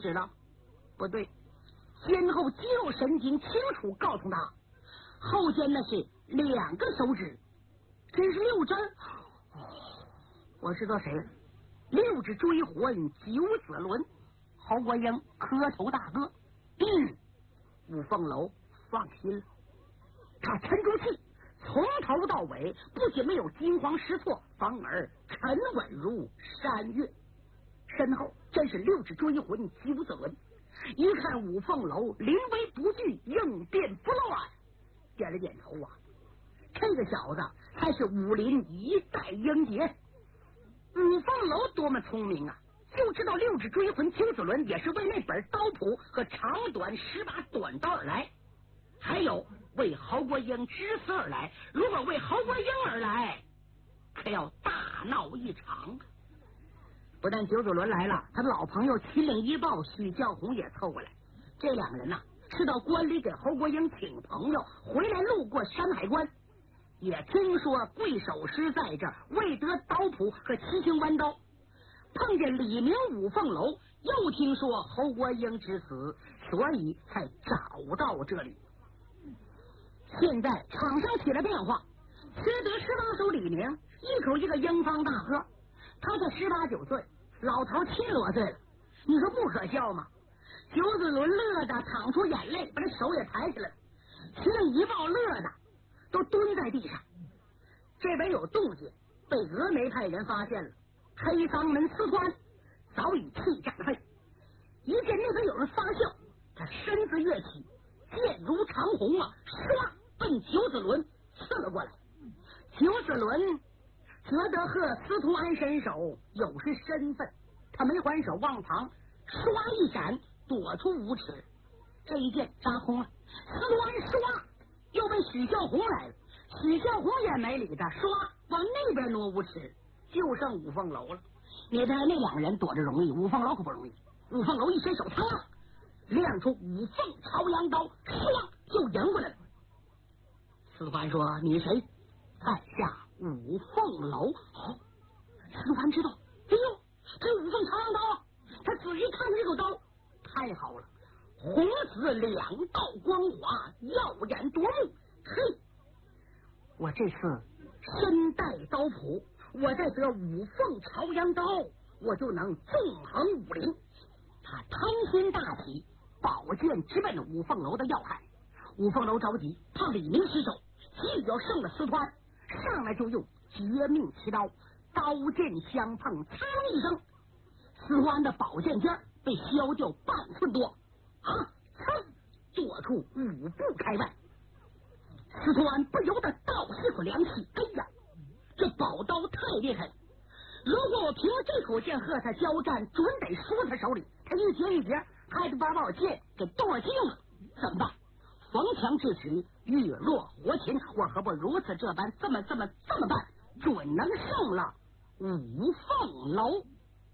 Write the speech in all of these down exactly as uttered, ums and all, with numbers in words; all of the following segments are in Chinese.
指了？不对，肩后肌肉神经清楚告诉他，后肩那是两个手指，这是六针。我知道谁了，六指追魂九子轮，侯国英磕头大哥。嗯，五凤楼放心了，他沉住气，从头到尾不仅没有惊慌失措，反而沉稳如山岳。身后真是六指追魂九子轮，一看五凤楼临危不惧，应变不乱，点了点头啊，这个小子才是武林一代英杰。五凤楼多么聪明啊，就知道六指追魂九子轮也是为那本刀谱和长短十把短刀而来，还有为侯国英之死而来。如果为侯国英而来，可要大闹一场。不但九子轮来了，他的老朋友秦岭一豹许教红也凑过来。这两个人呐、啊，是到关里给侯国英请朋友，回来路过山海关，也听说贵守师在这儿未得刀谱和七星弯刀，碰见李明五凤楼，又听说侯国英之死，所以才找到这里。现在场上起了变化，缺德十八手李明一口一个英方大哥，他才十八九岁，老头七十多岁了，你说不可笑吗？九子轮乐的淌出眼泪，把这手也抬起来了。秦岭一豹乐的都蹲在地上。这边有动静，被峨眉派人发现了。黑嗓门司团早已气战废，一见那边有人发笑，他身子跃起，剑如长虹啊，唰奔九子轮刺了过来。九子轮觉得和司徒安身手有失身份，他没还手，往旁唰一闪，躲出五尺。这一剑扎空了，司徒安唰又被许孝红来了，许孝红也没理他，唰往那边挪五尺，就剩五凤楼了。你看那两个人躲着容易，五凤楼可不容易。五凤楼一伸手，噌，亮出五凤朝阳刀，唰就迎过来了。司徒安说：“你是谁？”在下五凤楼。哦，司徒安知道，哎呦，这五凤朝阳刀啊！他仔细看看这口刀，太好了，红紫两道光华，耀眼夺目。嘿，我这次身带刀谱，我再得五凤朝阳刀，我就能纵横武林。他贪心大起，宝剑直奔五凤楼的要害。五凤楼着急，怕李明失手，急于要胜了司团，上来就用绝命奇刀，刀剑相碰，噌一声，司团的宝剑尖被削掉半寸多啊！噌，躲出五步开外。司徒安不由得倒吸口凉气，哎呀，这宝刀太厉害了！如果我凭这口剑和他交战，准得输他手里。他一节一节，还得把宝剑给剁净了，怎么办？逢强制取，遇弱活擒。我何不如此这般，这么这么这么办，准能胜了五凤楼。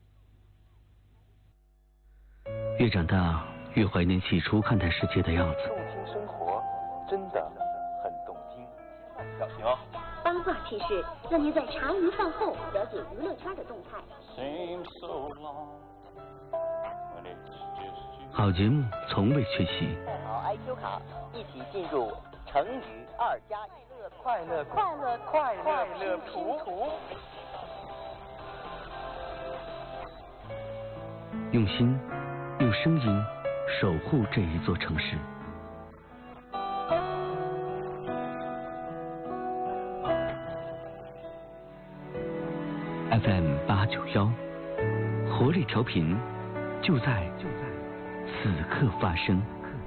越长大，越怀念起初看待世界的样子。 动听生活，真的很动听。小心哦！ 八卦趣事，让您在茶余饭后了解娱乐圈的动态。 好节目从未缺席。 带好 I Q 卡，一起进入成语二加一乐快乐快乐快乐快乐拼图。 用心，用声音守护这一座城市。F M 八九幺，活力调频，就在就在此刻发生。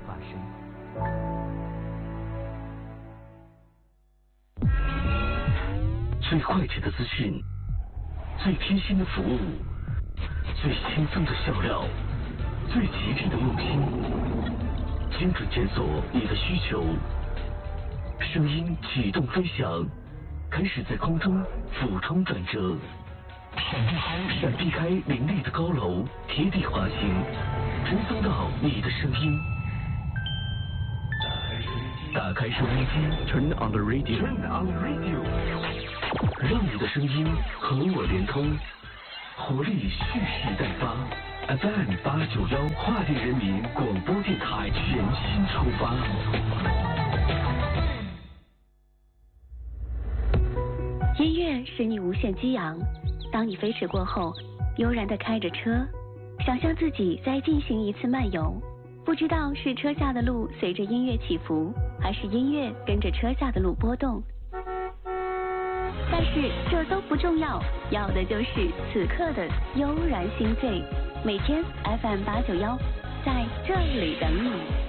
最快捷的资讯，最贴心的服务，最轻松的笑料，最吉利的用心，精准检索你的需求，声音启动飞翔，开始在空中俯冲转折，闪避开闪避开林立的高楼，贴地滑行，直送到你的声音。打开收音机 ，Turn on the radio，Turn on the radio， 让你的声音和我连通，活力蓄势待发。 F M 八九幺华电人民广播电台全新出发。 音乐使你无限激昂，当你飞驰过后，悠然地开着车，想象自己在进行一次漫游，不知道是车下的路随着音乐起伏，还是音乐跟着车下的路波动。但是这都不重要，要的就是此刻的悠然心醉。每天 F M 八九幺，在这里等你。